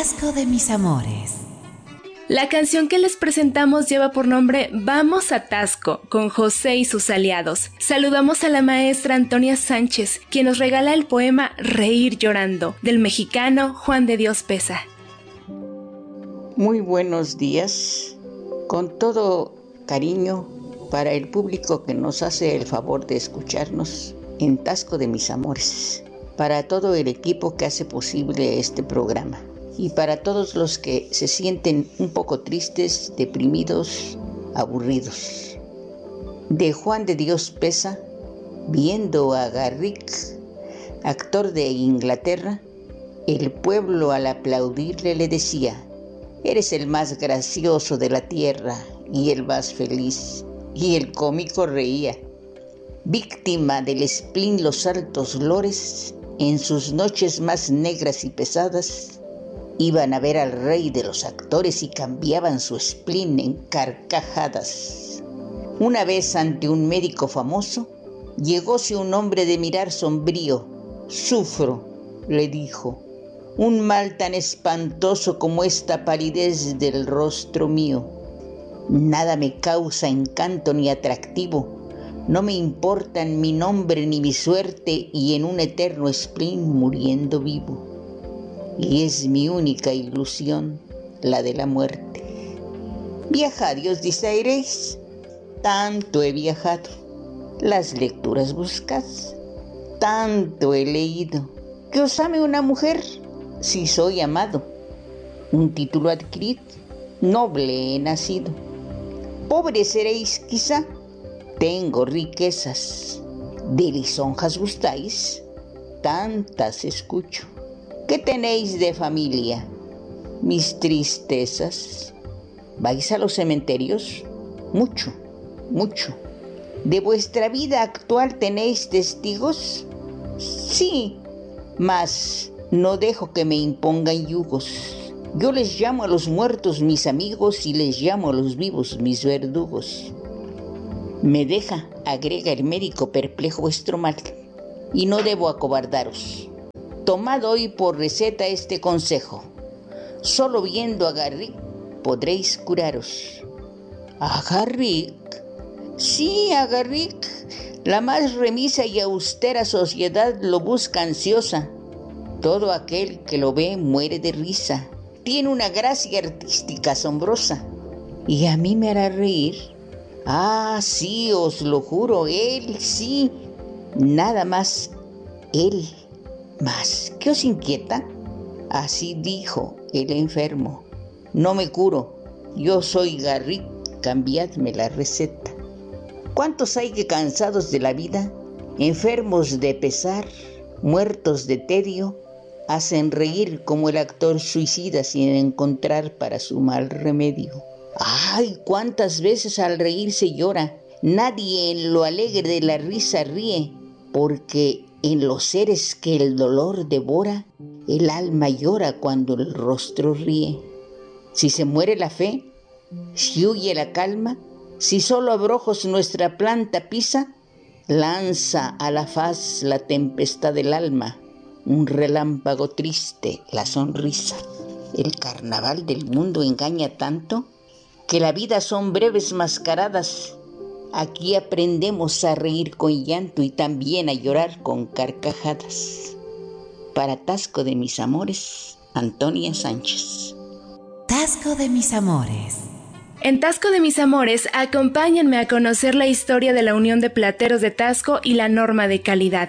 Tasco de mis amores. La canción que les presentamos lleva por nombre Vamos a Tasco, con José y sus aliados. Saludamos a la maestra Antonia Sánchez, quien nos regala el poema Reír llorando, del mexicano Juan de Dios Peza. Muy buenos días, con todo cariño para el público que nos hace el favor de escucharnos en Tasco de mis amores, para todo el equipo que hace posible este programa. Y para todos los que se sienten un poco tristes, deprimidos, aburridos. De Juan de Dios Peza, viendo a Garrick, actor de Inglaterra, el pueblo al aplaudirle le decía: eres el más gracioso de la tierra y el más feliz. Y el cómico reía. Víctima del spleen los altos lores, en sus noches más negras y pesadas, iban a ver al rey de los actores y cambiaban su spleen en carcajadas. Una vez ante un médico famoso, llegóse un hombre de mirar sombrío. Sufro, le dijo, un mal tan espantoso como esta palidez del rostro mío. Nada me causa encanto ni atractivo, no me importan mi nombre ni mi suerte y en un eterno spleen muriendo vivo. Y es mi única ilusión, la de la muerte. Viajarios diceréis, tanto he viajado. Las lecturas buscas, tanto he leído. Que os ame una mujer, si soy amado. Un título adquirid, noble he nacido. Pobre seréis quizá, tengo riquezas. De lisonjas gustáis, tantas escucho. ¿Qué tenéis de familia? Mis tristezas. ¿Vais a los cementerios? Mucho, mucho. ¿De vuestra vida actual tenéis testigos? Sí, mas no dejo que me impongan yugos. Yo les llamo a los muertos mis amigos y les llamo a los vivos mis verdugos. Me deja, agrega el médico, perplejo vuestro mal, y no debo acobardaros. Tomad hoy por receta este consejo. Solo viendo a Garrick podréis curaros. ¿A Garrick? Sí, a Garrick. La más remisa y austera sociedad lo busca ansiosa. Todo aquel que lo ve muere de risa. Tiene una gracia artística asombrosa. ¿Y a mí me hará reír? Ah, sí, os lo juro, él sí. Nada más, él. ¿Mas qué os inquieta? Así dijo el enfermo. No me curo, yo soy Garrick, cambiadme la receta. ¿Cuántos hay que cansados de la vida, enfermos de pesar, muertos de tedio, hacen reír como el actor suicida sin encontrar para su mal remedio? ¡Ay, cuántas veces al reír se llora! Nadie en lo alegre de la risa ríe, porque en los seres que el dolor devora, el alma llora cuando el rostro ríe. Si se muere la fe, si huye la calma, si solo abrojos nuestra planta pisa, lanza a la faz la tempestad del alma, un relámpago triste la sonrisa. El carnaval del mundo engaña tanto que la vida son breves mascaradas. Aquí aprendemos a reír con llanto y también a llorar con carcajadas. Para Tasco de mis amores, Antonia Sánchez. Tasco de mis amores. En Tasco de mis amores, acompáñenme a conocer la historia de la Unión de Plateros de Tasco y la norma de calidad.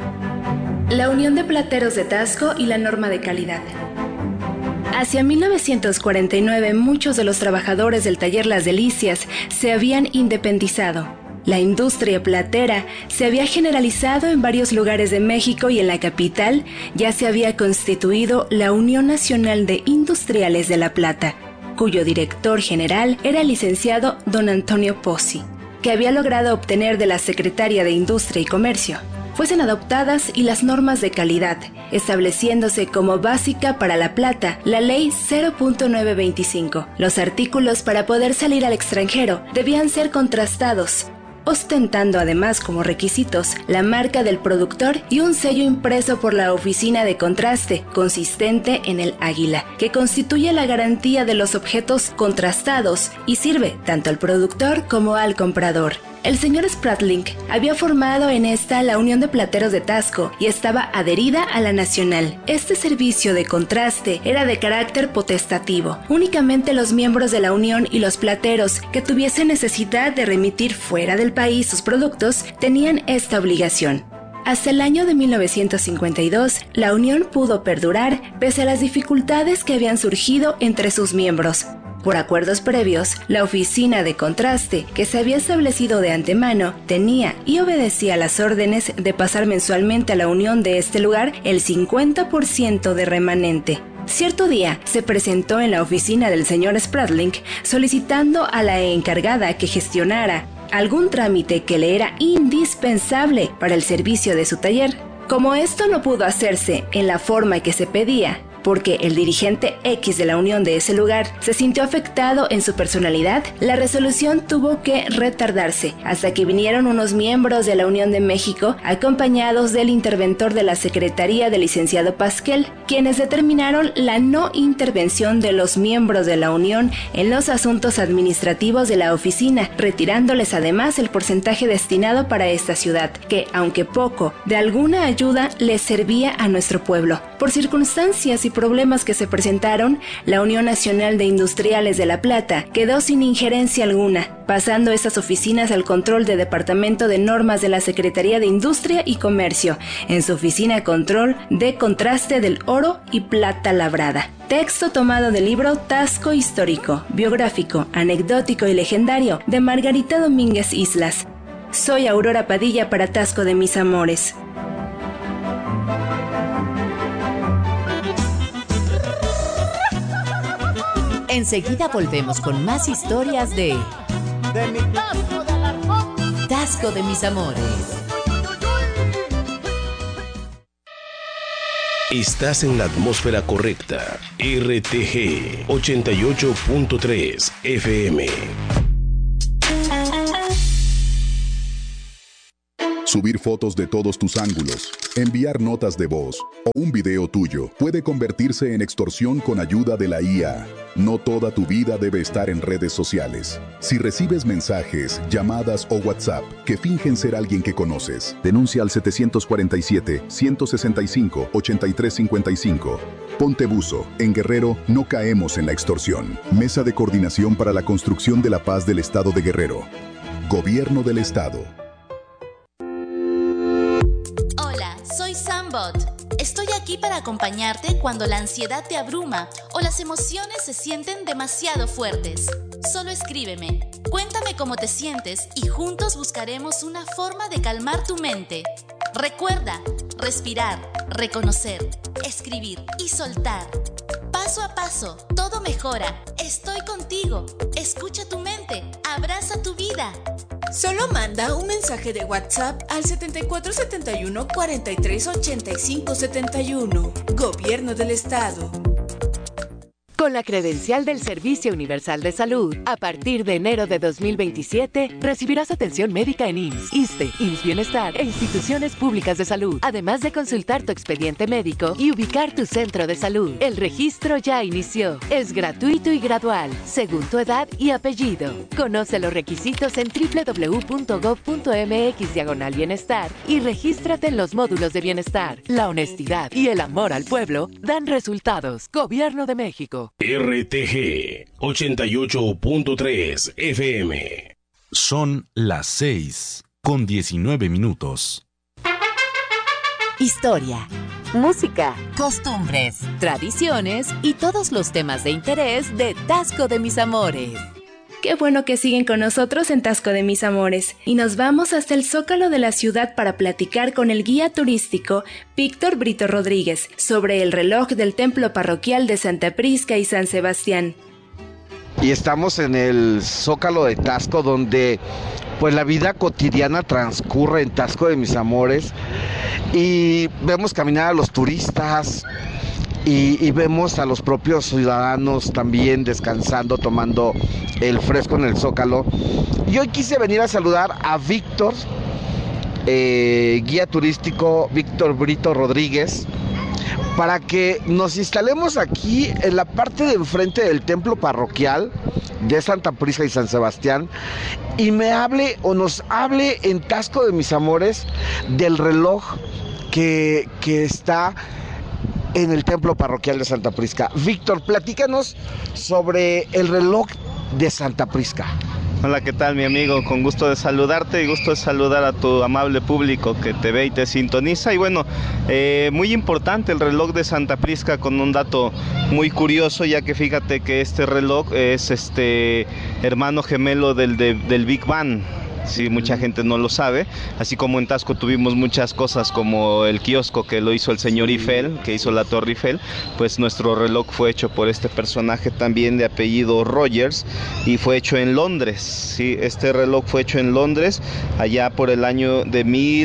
La Unión de Plateros de Tasco y la norma de calidad. Hacia 1949, muchos de los trabajadores del taller Las Delicias se habían independizado. La industria platera se había generalizado en varios lugares de México y en la capital ya se había constituido la Unión Nacional de Industriales de La Plata, cuyo director general era el licenciado don Antonio Pozzi, que había logrado obtener de la Secretaría de Industria y Comercio fuesen adoptadas y las normas de calidad, estableciéndose como básica para la plata la Ley 0.925. Los artículos para poder salir al extranjero debían ser contrastados, ostentando además como requisitos la marca del productor y un sello impreso por la Oficina de Contraste, consistente en el águila, que constituye la garantía de los objetos contrastados y sirve tanto al productor como al comprador. El señor Spratling había formado en esta la Unión de Plateros de Taxco y estaba adherida a la Nacional. Este servicio de contraste era de carácter potestativo. Únicamente los miembros de la Unión y los plateros que tuviesen necesidad de remitir fuera del país sus productos tenían esta obligación. Hasta el año de 1952, la Unión pudo perdurar pese a las dificultades que habían surgido entre sus miembros. Por acuerdos previos, la Oficina de Contraste, que se había establecido de antemano, tenía y obedecía las órdenes de pasar mensualmente a la Unión de este lugar el 50% de remanente. Cierto día se presentó en la oficina del señor Spratling solicitando a la encargada que gestionara algún trámite que le era indispensable para el servicio de su taller. Como esto no pudo hacerse en la forma que se pedía, porque el dirigente X de la Unión de ese lugar se sintió afectado en su personalidad, la resolución tuvo que retardarse hasta que vinieron unos miembros de la Unión de México acompañados del interventor de la Secretaría del licenciado Pasquel, quienes determinaron la no intervención de los miembros de la Unión en los asuntos administrativos de la oficina, retirándoles además el porcentaje destinado para esta ciudad, que, aunque poco, de alguna ayuda les servía a nuestro pueblo. Por circunstancias y problemas que se presentaron, la Unión Nacional de Industriales de La Plata quedó sin injerencia alguna, pasando esas oficinas al control del Departamento de Normas de la Secretaría de Industria y Comercio, en su oficina control de contraste del oro y plata labrada. Texto tomado del libro Taxco Histórico, Biográfico, Anecdótico y Legendario de Margarita Domínguez Islas. Soy Aurora Padilla para Taxco de Mis Amores. Enseguida volvemos con más historias de Taxco de Mis Amores. Estás en la atmósfera correcta. RTG 88.3 FM. Subir fotos de todos tus ángulos, enviar notas de voz o un video tuyo puede convertirse en extorsión con ayuda de la IA. No toda tu vida debe estar en redes sociales. Si recibes mensajes, llamadas o WhatsApp que fingen ser alguien que conoces, denuncia al 747-165-8355. Ponte buzo. En Guerrero no caemos en la extorsión. Mesa de Coordinación para la Construcción de la Paz del Estado de Guerrero. Gobierno del Estado. Soy Sambot. Estoy aquí para acompañarte cuando la ansiedad te abruma o las emociones se sienten demasiado fuertes. Solo escríbeme, cuéntame cómo te sientes y juntos buscaremos una forma de calmar tu mente. Recuerda, respirar, reconocer, escribir y soltar. Paso a paso, todo mejora. Estoy contigo. Escucha tu mente. Abraza tu vida. Solo manda un mensaje de WhatsApp al 7471 43 85 71. Gobierno del Estado. Con la credencial del Servicio Universal de Salud, a partir de enero de 2027, recibirás atención médica en IMSS, ISSSTE, IMSS Bienestar e instituciones públicas de salud, además de consultar tu expediente médico y ubicar tu centro de salud. El registro ya inició. Es gratuito y gradual, según tu edad y apellido. Conoce los requisitos en www.gov.mx/bienestar y regístrate en los módulos de bienestar. La honestidad y el amor al pueblo dan resultados. Gobierno de México. RTG 88.3 FM. Son las 6:19. Historia, música, costumbres, tradiciones y todos los temas de interés de Taxco de Mis Amores. Qué bueno que siguen con nosotros en Taxco de Mis Amores. Y nos vamos hasta el Zócalo de la ciudad para platicar con el guía turístico Víctor Brito Rodríguez sobre el reloj del templo parroquial de Santa Prisca y San Sebastián. Y estamos en el Zócalo de Taxco, donde pues la vida cotidiana transcurre en Taxco de Mis Amores. Y vemos caminar a los turistas, y vemos a los propios ciudadanos también descansando, tomando el fresco en el Zócalo. Y hoy quise venir a saludar a Víctor, guía turístico Víctor Brito Rodríguez, para que nos instalemos aquí en la parte de enfrente del templo parroquial de Santa Prisca y San Sebastián, y me hable o nos hable en Tasco de Mis Amores del reloj que está en el templo parroquial de Santa Prisca. Víctor, platícanos sobre el reloj de Santa Prisca. Hola, ¿qué tal, mi amigo? Con gusto de saludarte y gusto de saludar a tu amable público que te ve y te sintoniza. Y bueno, muy importante el reloj de Santa Prisca, con un dato muy curioso, ya que fíjate que este reloj es hermano gemelo del Big Bang. Sí, mucha gente no lo sabe, así como en Tasco tuvimos muchas cosas como el kiosco que lo hizo el señor Eiffel, que hizo la Torre Eiffel, pues nuestro reloj fue hecho por este personaje también de apellido Rogers y fue hecho en Londres. Sí, este reloj fue hecho en Londres allá por el año de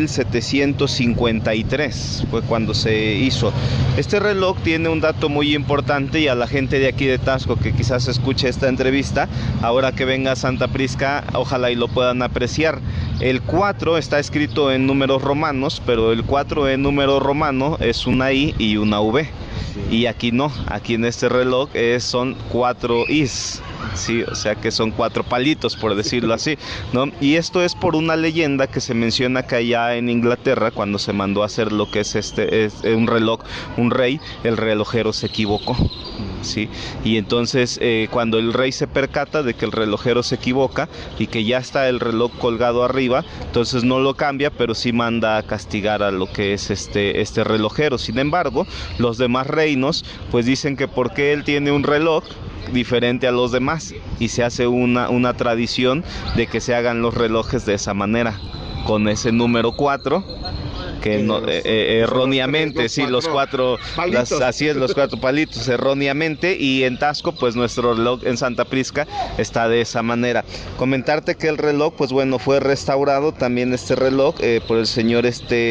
1753, fue cuando se hizo. Este reloj tiene un dato muy importante, y a la gente de aquí de Tasco que quizás escuche esta entrevista, ahora que venga a Santa Prisca, ojalá y lo puedan apreciar. El 4 está escrito en números romanos, pero el 4 en número romano es una I y una V. Y aquí no, aquí en este reloj son 4 Is. Sí, o sea que son 4 palitos, por decirlo así, ¿no? Y esto es por una leyenda que se menciona que allá en Inglaterra, cuando se mandó a hacer lo que es un reloj, un rey, el relojero se equivocó, ¿sí? Y entonces cuando el rey se percata de que el relojero se equivoca y que ya está el reloj colgado arriba, entonces no lo cambia, pero sí manda a castigar a lo que es este relojero. Sin embargo, los demás reinos pues dicen que porque él tiene un reloj diferente a los demás, y se hace una tradición de que se hagan los relojes de esa manera, con ese número 4, que no, erróneamente, sí, los 4 palitos. Así es, los 4 palitos, erróneamente. Y en Tasco, pues nuestro reloj en Santa Prisca está de esa manera. Comentarte que el reloj, pues bueno, fue restaurado también este reloj por el señor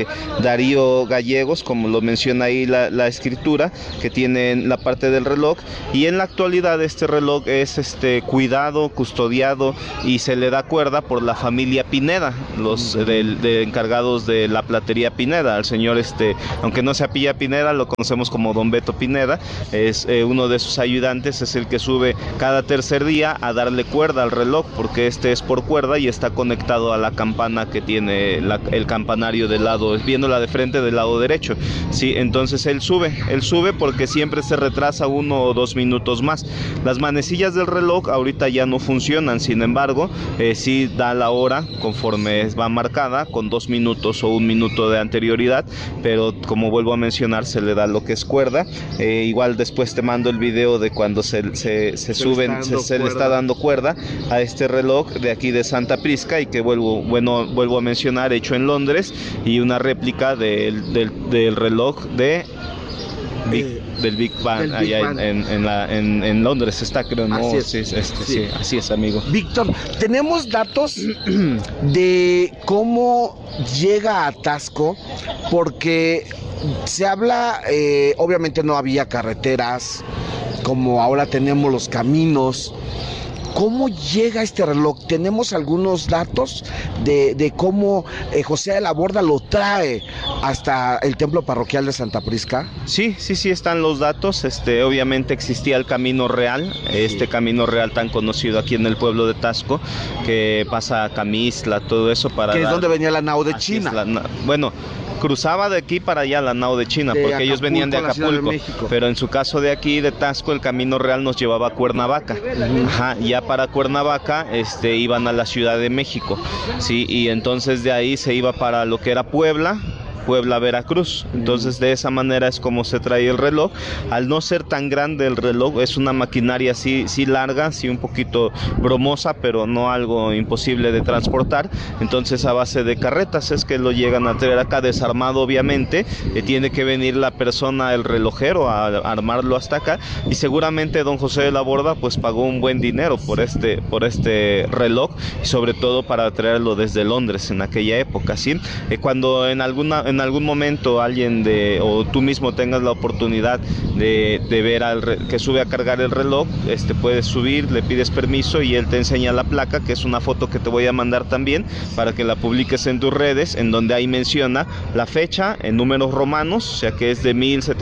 Darío Gallegos, como lo menciona ahí la escritura que tiene en la parte del reloj. Y en la actualidad este reloj es cuidado, custodiado, y se le da cuerda por la familia Pineda, los de encargados de la platería Pineda. Al señor, aunque no se apellida Pineda, lo conocemos como Don Beto Pineda. Es uno de sus ayudantes, es el que sube cada tercer día a darle cuerda al reloj, porque es por cuerda y está conectado a la campana que tiene el campanario del lado, viéndola de frente del lado derecho. Sí, entonces él sube porque siempre se retrasa 1 o 2 minutos más. Las manecillas del reloj ahorita ya no funcionan, sin embargo, sí da la hora conforme va marcada, con 2 minutos o 1 minuto de anterioridad, pero como vuelvo a mencionar, se le da lo que es cuerda. Igual después te mando el video de cuando se le está dando cuerda a este reloj de aquí de Santa Prisca, y que vuelvo a mencionar, hecho en Londres, y una réplica del reloj del Big Bang allá en Londres está, creo, ¿no? Así es. Sí, así es, amigo. Víctor, tenemos datos de cómo llega a Tasco, porque se habla, obviamente no había carreteras como ahora tenemos los caminos. ¿Cómo llega este reloj? Tenemos algunos datos de cómo José de la Borda lo trae hasta el templo parroquial de Santa Prisca. Sí, están los datos. Obviamente existía el Camino Real, este Camino Real tan conocido aquí en el pueblo de Tasco, que pasa a Camisla, todo eso para... Que es donde venía la nao de China. Bueno, cruzaba de aquí para allá la nao de China, porque Acapulco, ellos venían de Acapulco, pero en su caso de aquí de Tasco, el Camino Real nos llevaba a Cuernavaca. Ajá, ya para Cuernavaca iban a la Ciudad de México, sí, y entonces de ahí se iba para lo que era Puebla, Veracruz. Entonces de esa manera es como se trae el reloj. Al no ser tan grande el reloj, es una maquinaria sí larga, sí un poquito bromosa, pero no algo imposible de transportar. Entonces a base de carretas es que lo llegan a traer acá, desarmado obviamente. Tiene que venir la persona, el relojero, a armarlo hasta acá, y seguramente don José de la Borda pues pagó un buen dinero por este reloj, y sobre todo para traerlo desde Londres en aquella época, ¿sí? Cuando en en algún momento alguien o tú mismo tengas la oportunidad de ver que sube a cargar el reloj, puedes subir, le pides permiso y él te enseña la placa, que es una foto que te voy a mandar también para que la publiques en tus redes, en donde ahí menciona la fecha en números romanos, o sea que es de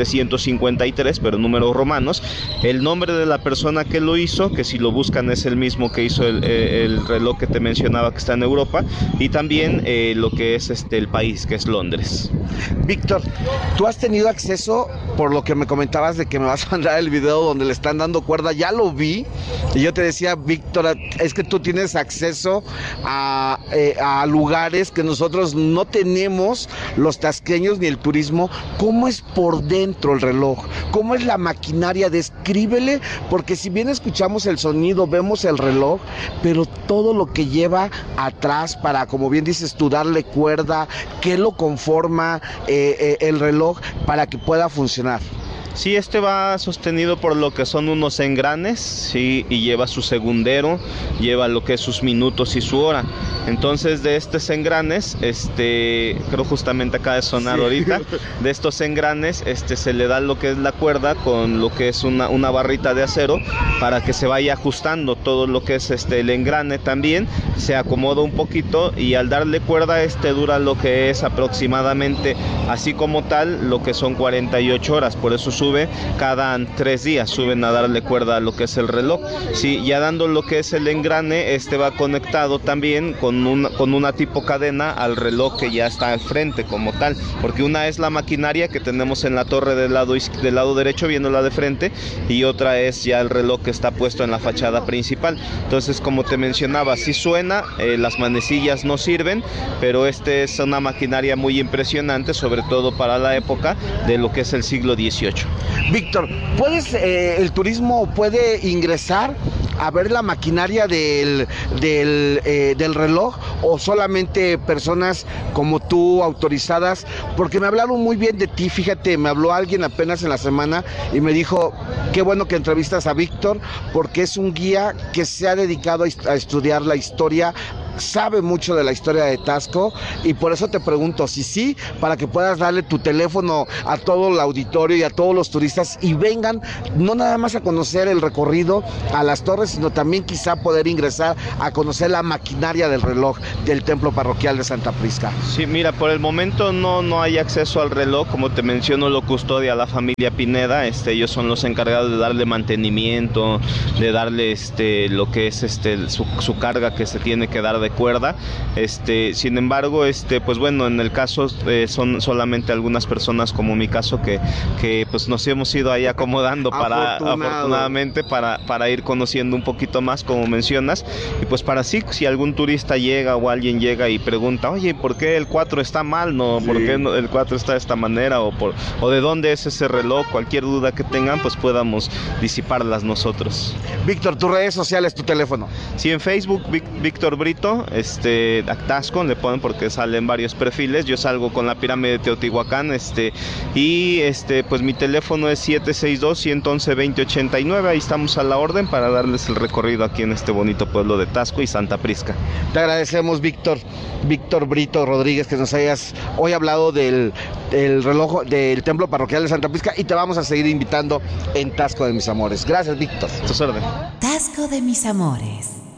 1753, pero números romanos, el nombre de la persona que lo hizo, que si lo buscan es el mismo que hizo el reloj que te mencionaba que está en Europa, y también lo que es el país, que es Londres. Víctor, tú has tenido acceso, por lo que me comentabas de que me vas a mandar el video donde le están dando cuerda, ya lo vi, y yo te decía, Víctor, es que tú tienes acceso a lugares que nosotros no tenemos, los tasqueños ni el turismo. ¿Cómo es por dentro el reloj? ¿Cómo es la maquinaria? Descríbele, porque si bien escuchamos el sonido, vemos el reloj, pero todo lo que lleva atrás para, como bien dices tú, darle cuerda, qué lo conforma el reloj para que pueda funcionar. Sí, va sostenido por lo que son unos engranes, sí, y lleva su segundero, lleva lo que es sus minutos y su hora. Entonces, de estos engranes, creo justamente acaba de sonar ahorita, de estos engranes, se le da lo que es la cuerda con lo que es una barrita de acero para que se vaya ajustando todo lo que es el engrane también, se acomoda un poquito y al darle cuerda dura lo que es aproximadamente, así como tal, lo que son 48 horas, por eso sube cada 3 días, suben a darle cuerda a lo que es el reloj. Sí, ya dando lo que es el engrane, va conectado también con una tipo cadena al reloj que ya está al frente como tal, porque una es la maquinaria que tenemos en la torre del lado derecho, viéndola de frente, y otra es ya el reloj que está puesto en la fachada principal. Entonces, como te mencionaba, sí suena, las manecillas no sirven, pero es una maquinaria muy impresionante, sobre todo para la época de lo que es el siglo XVIII. Víctor, ¿el turismo puede ingresar a ver la maquinaria del reloj o solamente personas como tú autorizadas? Porque me hablaron muy bien de ti, fíjate, me habló alguien apenas en la semana y me dijo, qué bueno que entrevistas a Víctor porque es un guía que se ha dedicado a estudiar la historia, sabe mucho de la historia de Taxco, y por eso te pregunto si sí, para que puedas darle tu teléfono a todo el auditorio y a todos los turistas y vengan no nada más a conocer el recorrido a las torres, sino también quizá poder ingresar a conocer la maquinaria del reloj del templo parroquial de Santa Prisca. Sí, mira, por el momento no hay acceso al reloj, como te menciono, lo custodia la familia Pineda, ellos son los encargados de darle mantenimiento, de darle lo que es su carga que se tiene que dar de cuerda. Sin embargo, pues bueno, en el caso son solamente algunas personas, como mi caso, que pues nos hemos ido ahí acomodando afortunadamente para ir conociendo un poquito más, como mencionas, y pues para sí, si algún turista llega o alguien llega y pregunta, oye, ¿por qué el 4 está mal? No, sí. ¿Por qué el 4 está de esta manera? O de dónde es ese reloj, cualquier duda que tengan, pues podamos disiparlas nosotros. Víctor, tus redes sociales, tu teléfono. Sí, en Facebook, Víctor Brito, Taxco, le ponen porque salen varios perfiles. Yo salgo con la pirámide de Teotihuacán, y pues mi teléfono es 762-111-2089. Ahí estamos a la orden para darles el recorrido aquí en este bonito pueblo de Taxco y Santa Prisca. Te agradecemos, Víctor Brito Rodríguez, que nos hayas hoy hablado del reloj del templo parroquial de Santa Prisca, y te vamos a seguir invitando en Taxco de mis amores. Gracias, Víctor. Tus órdenes. Taxco de mis amores.